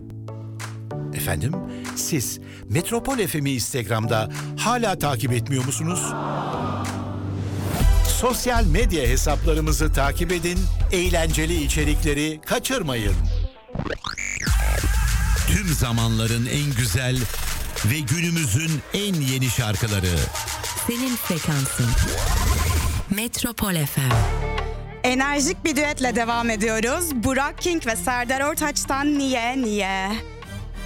Efendim, siz Metropol FM'i Instagram'da hala takip etmiyor musunuz? Sosyal medya hesaplarımızı takip edin, eğlenceli içerikleri kaçırmayın. Tüm zamanların en güzel ve günümüzün en yeni şarkıları. Senin frekansın. Metropol FM. Enerjik bir düetle devam ediyoruz. Burak King ve Serdar Ortaç'tan Niye Niye.